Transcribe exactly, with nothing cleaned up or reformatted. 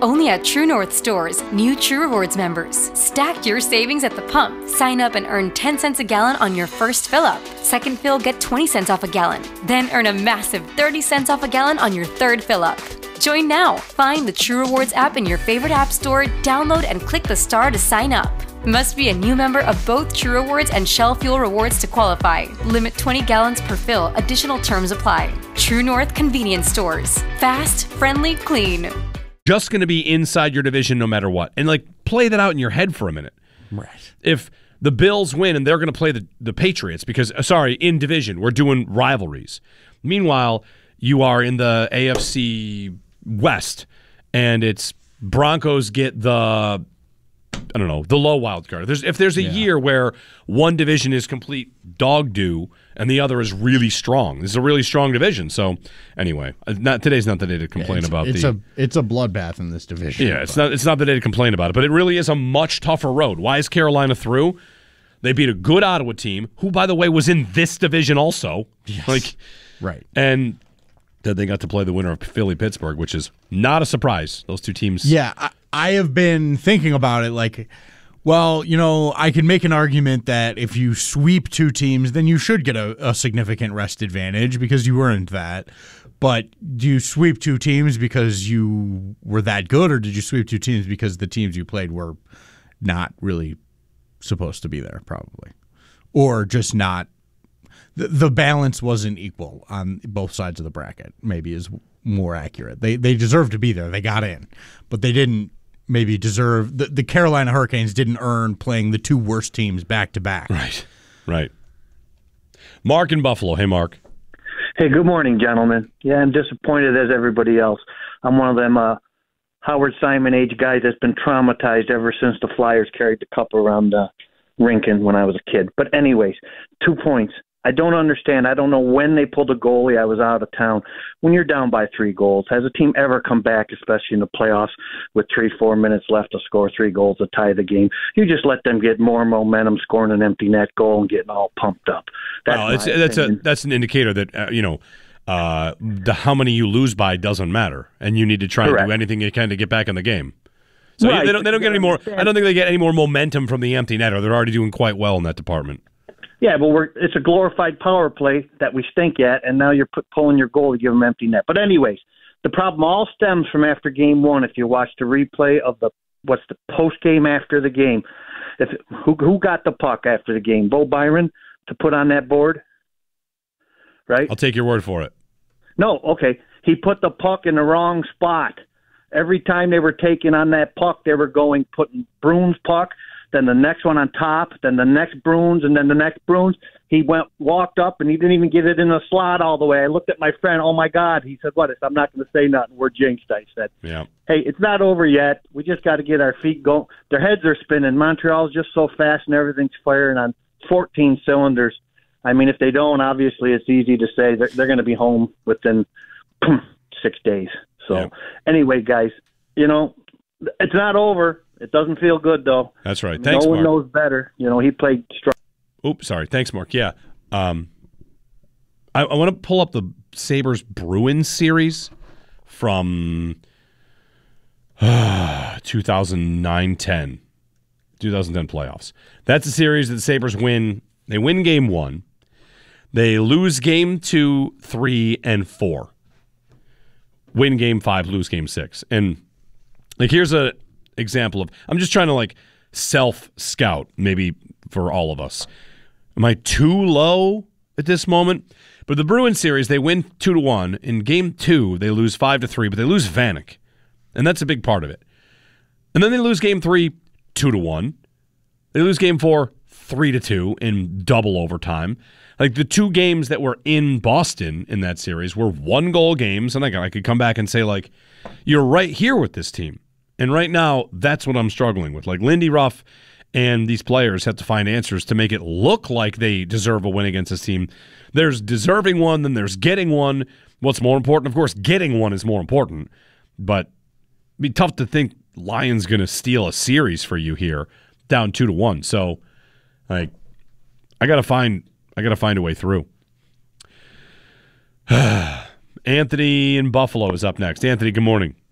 Only at True North stores, new True Rewards members. Stack your savings at the pump. Sign up and earn ten cents a gallon on your first fill-up. Second fill, get twenty cents off a gallon. Then earn a massive thirty cents off a gallon on your third fill-up. Join now. Find the True Rewards app in your favorite app store, download and click the star to sign up. Must be a new member of both True Rewards and Shell Fuel Rewards to qualify. Limit twenty gallons per fill. Additional terms apply. True North Convenience Stores. Fast, friendly, clean. Just going to be inside your division no matter what. And, like, play that out in your head for a minute. Right. If the Bills win and they're going to play the, the Patriots because, uh, sorry, in division, we're doing rivalries. Meanwhile, you are in the A F C West, and it's Broncos get the, I don't know, the low wild card. There's, if there's a Yeah. year where one division is complete dog doo and the other is really strong, this is a really strong division. So anyway, not today's not the day to complain it's, about it's the. a it's a bloodbath in this division. Yeah, it's not it's not the day to complain about it, but it really is a much tougher road. Why is Carolina through? They beat a good Ottawa team, who, by the way, was in this division also. Yes. Like, right. and then they got to play the winner of Philly Pittsburgh, which is not a surprise. Those two teams. Yeah, I, I have been thinking about it like, well, you know, I can make an argument that if you sweep two teams, then you should get a, a significant rest advantage because you earned that. But do you sweep two teams because you were that good, or did you sweep two teams because the teams you played were not really supposed to be there, probably? Or just not, the, the balance wasn't equal on both sides of the bracket, maybe is more accurate. They they deserved to be there. They got in, but they didn't maybe deserve, the, the Carolina Hurricanes didn't earn playing the two worst teams back to back. Right, right. Mark in Buffalo. Hey, Mark. Hey, good morning, gentlemen. Yeah, I'm disappointed as everybody else. I'm one of them uh, Howard Simon age guys that's been traumatized ever since the Flyers carried the cup around uh, Rinkin when I was a kid. But anyways, two points. I don't understand. I don't know when they pulled a goalie. I was out of town. When you're down by three goals, has a team ever come back, especially in the playoffs, with three, four minutes left to score three goals to tie the game? You just let them get more momentum, scoring an empty net goal and getting all pumped up. That's well, it's, that's a that's an indicator that uh, you know uh, the how many you lose by doesn't matter, and you need to try Correct. and do anything you can to get back in the game. So Right. they don't they don't get any more. Understand. I don't think they get any more momentum from the empty netter. They're already doing quite well in that department. Yeah, but we're it's a glorified power play that we stink at, and now you're put, pulling your goal to give them empty net. But anyways, the problem all stems from after game one. If you watch the replay of the what's the post game after the game, if who who got the puck after the game? Bo Byron to put on that board, right? I'll take your word for it. No, okay. He put the puck in the wrong spot. Every time they were taking on that puck, they were going putting Bruins puck, then the next one on top, then the next Bruins, and then the next Bruins. He went, walked up, and he didn't even get it in the slot all the way. I looked at my friend. Oh my God! He said, "What? I'm not going to say nothing. We're jinxed." I said, Yeah. "Hey, it's not over yet. We just got to get our feet going." Their heads are spinning. Montreal's just so fast, and everything's firing on fourteen cylinders. I mean, if they don't, obviously, it's easy to say they're, they're going to be home within six days. So, Yeah. anyway, guys, you know, it's not over. It doesn't feel good, though. That's right. Thanks, no one Mark. knows better. You know, he played strong. Oops, sorry. Thanks, Mark. Yeah. Um, I, I want to pull up the Sabres Bruins series from uh, two thousand nine ten, two thousand ten playoffs. That's a series that the Sabres win. They win game one. They lose game two, three, and four. Win game five, lose game six. And like here's a example of, I'm just trying to like self-scout maybe for all of us. Am I too low at this moment? But the Bruins series, they win two to one. In game two, they lose five to three, but they lose Vanek. And that's a big part of it. And then they lose game three, two to one. They lose game four, three to two in double overtime. Like the two games that were in Boston in that series were one goal games, and like I could come back and say, like, you're right here with this team. And right now, that's what I'm struggling with. Like Lindy Ruff and these players have to find answers to make it look like they deserve a win against this team. There's deserving one, then there's getting one. What's more important? Of course, getting one is more important. But it'd be tough to think Lions going to steal a series for you here, down two to one. So, like, I gotta find, I gotta find a way through. Anthony in Buffalo is up next. Anthony, good morning.